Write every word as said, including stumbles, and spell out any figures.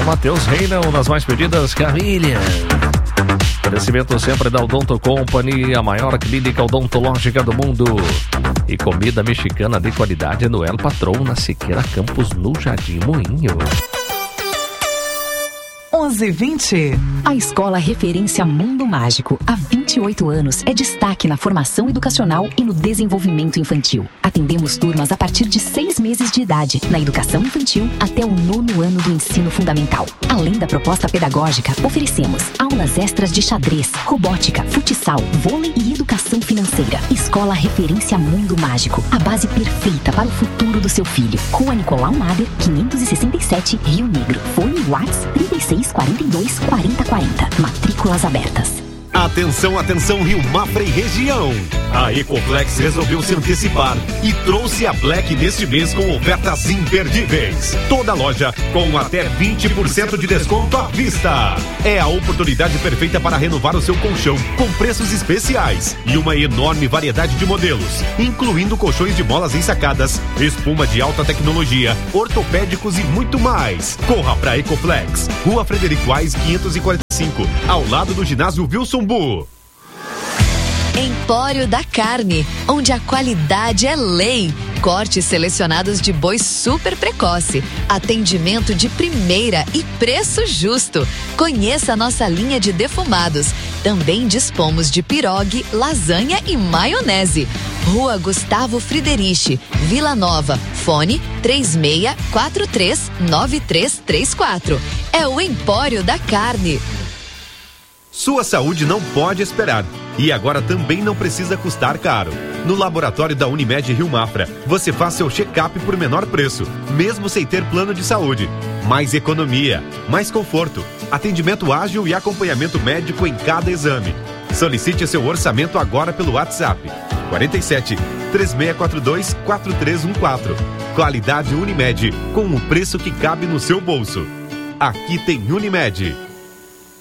Matheus Reina, uma das mais pedidas, Camilha. Oferecimento sempre da Odonto Company, a maior clínica odontológica do mundo. E comida mexicana de qualidade no El Patrão, na Siqueira Campos, no Jardim Moinho. onze e vinte. A Escola Referência Mundo Mágico, há vinte e oito anos, é destaque na formação educacional e no desenvolvimento infantil. Atendemos turmas a partir de seis meses de idade, na educação infantil até o nono ano do ensino fundamental. Além da proposta pedagógica, oferecemos aulas extras de xadrez, robótica, futsal, vôlei e educação financeira. Escola Referência Mundo Mágico, a base perfeita para o futuro do seu filho. Rua Nicolau Mader, quinhentos e sessenta e sete, Rio Negro. Fone WhatsApp trinta e seis, quarenta e dois, quarenta, quarenta. Matrículas abertas. Atenção, atenção, Rio Mafra e região. A Ecoflex resolveu se antecipar e trouxe a Black neste mês com ofertas imperdíveis. Toda loja com até vinte por cento de desconto à vista. É a oportunidade perfeita para renovar o seu colchão com preços especiais e uma enorme variedade de modelos, incluindo colchões de molas ensacadas, espuma de alta tecnologia, ortopédicos e muito mais. Corra para Ecoflex, Rua Frederico Ais quinhentos e quarenta e cinco, ao lado do ginásio Wilson Bu. Empório da Carne, onde a qualidade é lei. Cortes selecionados de boi super precoce, atendimento de primeira e preço justo. Conheça a nossa linha de defumados. Também dispomos de pirogue, lasanha e maionese. Rua Gustavo Friedrich, Vila Nova. Fone três seis quatro três nove três três quatro. É o Empório da Carne. Sua saúde não pode esperar. E agora também não precisa custar caro. No laboratório da Unimed Rio Mafra, você faz seu check-up por menor preço, mesmo sem ter plano de saúde. Mais economia, mais conforto, atendimento ágil e acompanhamento médico em cada exame. Solicite seu orçamento agora pelo WhatsApp. quarenta e sete, três seis quatro dois, quatro três um quatro. Qualidade Unimed, com o preço que cabe no seu bolso. Aqui tem Unimed.